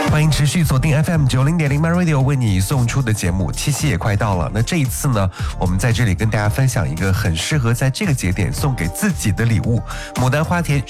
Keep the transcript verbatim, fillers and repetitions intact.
欢迎持续锁定 F M 九零点零 My Radio 为你送出的节目，七夕也快到了。那这一次呢，我们在这里跟大家分享一个很适合在这个节点送给自己的礼物——牡丹花田